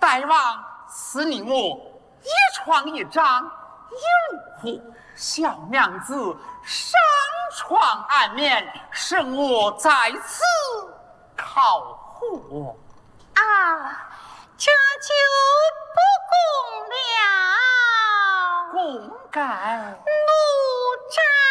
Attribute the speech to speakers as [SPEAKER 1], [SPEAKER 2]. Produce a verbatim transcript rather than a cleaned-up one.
[SPEAKER 1] 大王赐你我一床一张，有福小娘子上床安眠，剩我在此靠护。
[SPEAKER 2] 啊，这就不公了。
[SPEAKER 1] 公改
[SPEAKER 2] 奴才。